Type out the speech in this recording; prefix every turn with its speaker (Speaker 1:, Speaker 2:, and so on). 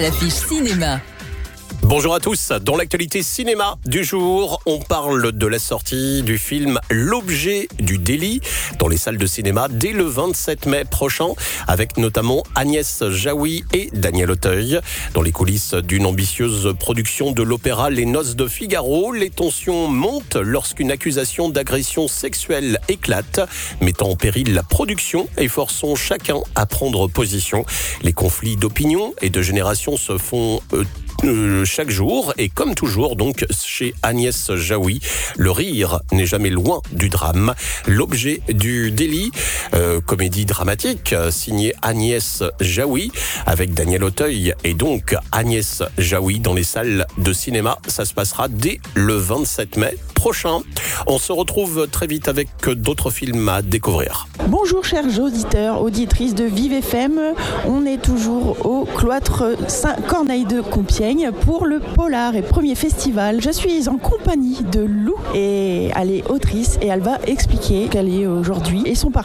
Speaker 1: l'affiche cinéma.
Speaker 2: Bonjour à tous, dans l'actualité cinéma du jour, on parle de la sortie du film L'objet du délit dans les salles de cinéma dès le 27 mai prochain, avec notamment Agnès Jaoui et Daniel Auteuil. Dans les coulisses d'une ambitieuse production de l'opéra Les Noces de Figaro, les tensions montent lorsqu'une accusation d'agression sexuelle éclate, mettant en péril la production et forçant chacun à prendre position. Les conflits d'opinion et de génération se font chaque jour, et comme toujours donc chez Agnès Jaoui, le rire n'est jamais loin du drame. L'objet du délit, comédie dramatique signée Agnès Jaoui avec Daniel Auteuil et donc Agnès Jaoui dans les salles de cinéma. Ça se passera dès le 27 mai prochain. On se retrouve très vite avec d'autres films à découvrir.
Speaker 3: Bonjour chers auditeurs, auditrices de Vive FM. On est toujours au cloître Saint-Corneille de Compiègne pour le Polar et premier festival. Je suis en compagnie de Lou et elle est autrice et elle va expliquer qu'elle est aujourd'hui et son parcours.